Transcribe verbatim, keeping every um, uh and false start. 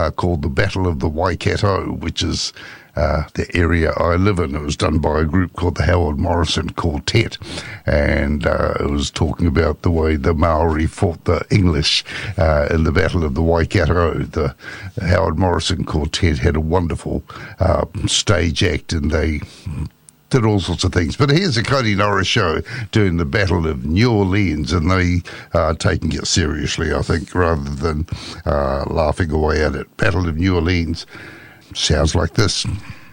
uh, called The Battle of the Waikato, which is uh, the area I live in. It was done by a group called the Howard Morrison Quartet, and uh, it was talking about the way the Maori fought the English uh, in the Battle of the Waikato. The Howard Morrison Quartet had a wonderful uh, stage act, and they did all sorts of things. But here's a Cody Norris show doing the Battle of New Orleans, and they are taking it seriously, I think, rather than uh, laughing away at it. Battle of New Orleans sounds like this.